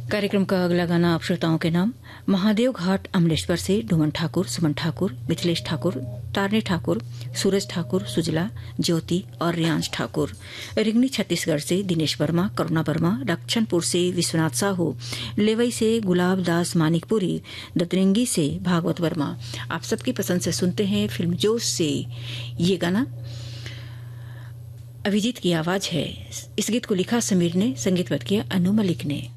कार्यक्रम का अगला गाना आप श्रोताओं के नाम महादेव घाट अमलेश्वर से डुमन ठाकुर, सुमन ठाकुर, मिथिलेश ठाकुर, तारनी ठाकुर, सूरज ठाकुर, सुजला, ज्योति और रियांश ठाकुर। रिंगनी छत्तीसगढ़ से दिनेश वर्मा, करुणा वर्मा, लक्षणपुर से विश्वनाथ साहू, लेवई से गुलाब दास मानिकपुरी, दतरिंगी से भागवत वर्मा। आप सबकी पसंद से सुनते हैं फिल्म जोश से ये गाना। अभिजीत की आवाज है। इस गीत को लिखा समीर ने, संगीतबद्ध किया अनु मलिक ने।